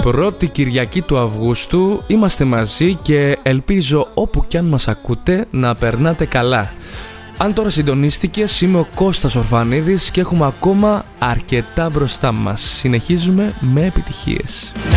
Πρώτη Κυριακή του Αυγούστου είμαστε μαζί και ελπίζω όπου κι αν μας ακούτε να περνάτε καλά. Αν τώρα συντονίστηκες, είμαι ο Κώστας Ορφανίδης και έχουμε ακόμα αρκετά μπροστά μας. Συνεχίζουμε με επιτυχίες.